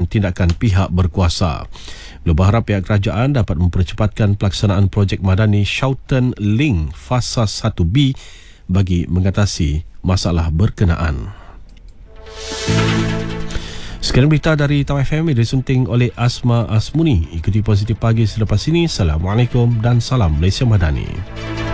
tindakan pihak berkuasa. Beliau berharap pihak kerajaan dapat mempercepatkan pelaksanaan projek madani Shoughton Link Fasa 1B bagi mengatasi masalah berkenaan. Sekian berita dari Tau FM disunting oleh Asma Asmuni. Ikuti Positif Pagi selepas ini. Assalamualaikum dan salam Malaysia Madani.